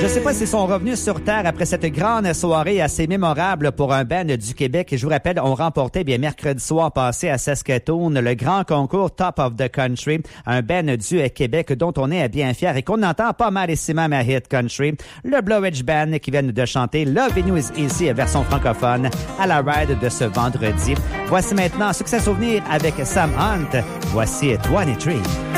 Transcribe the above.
Je sais pas s'ils sont revenus sur Terre après cette grande soirée assez mémorable pour un band du Québec. Je vous rappelle, on remportait bien mercredi soir passé à Saskatoon le grand concours Top of the Country, un band du Québec dont on est bien fiers et qu'on entend pas mal ici même à Hit Country. Le Blowedge Band qui viennent de chanter Lovin' You Is Easy version francophone à la ride de ce vendredi. Voici maintenant Succès Souvenir avec Sam Hunt. Voici 23.